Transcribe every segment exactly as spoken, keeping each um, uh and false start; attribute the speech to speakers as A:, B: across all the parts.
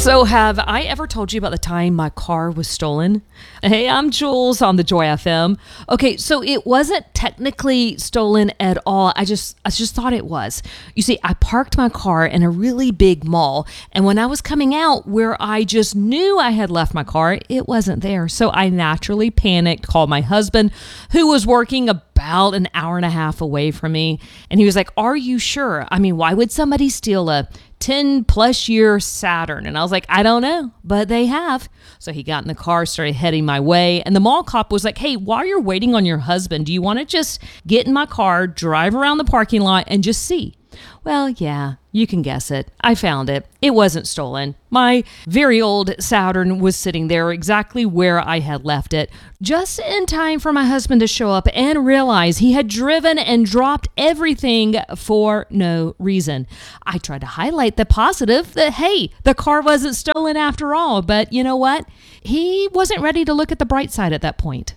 A: So have I ever told you about the time my car was stolen? Hey, I'm Jules on the Joy F M. Okay, so it wasn't technically stolen at all. I just I just thought it was. You see, I parked my car in a really big mall, and when I was coming out where I just knew I had left my car, it wasn't there. So I naturally panicked, called my husband, who was working about an hour and a half away from me, and he was like, "Are you sure? I mean, why would somebody steal a ten plus year Saturn?" And I was like, "I don't know, but they have." So he got in the car, started heading my way. And the mall cop was like, "Hey, while you're waiting on your husband, do you want to just get in my car, drive around the parking lot and just see?" Well, yeah, you can guess it. I found it. It wasn't stolen. My very old Saturn was sitting there exactly where I had left it, just in time for my husband to show up and realize he had driven and dropped everything for no reason. I tried to highlight the positive that, hey, the car wasn't stolen after all, but you know what? He wasn't ready to look at the bright side at that point.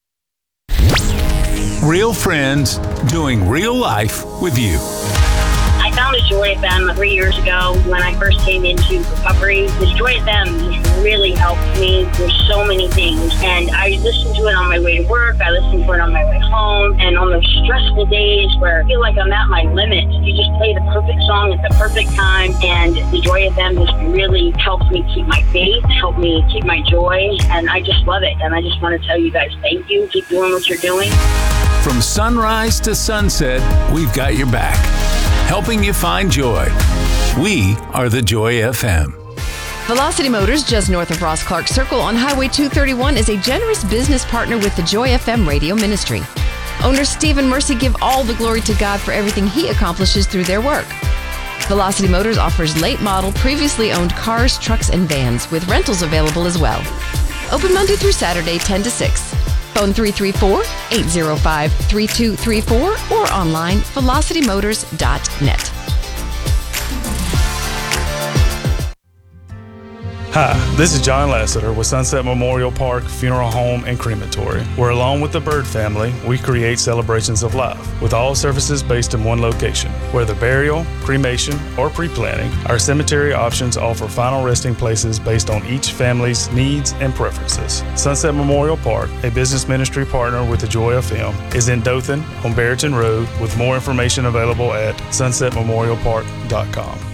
B: Real friends doing real life with you.
C: I found a Joy F M three years ago when I first came into recovery. This Joy F M really helped me with so many things. And I listened to it on my way to work. I listened to it on my way home. And on those stressful days where I feel like I'm at my limit, you just play the perfect song at the perfect time. And the Joy F M just really helped me keep my faith, helped me keep my joy. And I just love it. And I just want to tell you guys, thank you. Keep doing what you're doing.
B: From sunrise to sunset, we've got your back, helping you find joy. We are the Joy F M.
D: Velocity Motors, just north of Ross Clark Circle on Highway two thirty-one, is a generous business partner with the Joy F M radio ministry. Owner Steve and Mercy give all the glory to God for everything He accomplishes through their work. Velocity Motors offers late model, previously owned cars, trucks, and vans, with rentals available as well. Open Monday through Saturday, ten to six. Phone three three four, eight zero five, three two three four or online, velocity motors dot net.
E: Hi, this is John Lasseter with Sunset Memorial Park Funeral Home and Crematory, where along with the Bird family, we create celebrations of life, with all services based in one location. Whether burial, cremation, or pre-planning, our cemetery options offer final resting places based on each family's needs and preferences. Sunset Memorial Park, a business ministry partner with the Joy F M, is in Dothan on Barrington Road, with more information available at sunset memorial park dot com.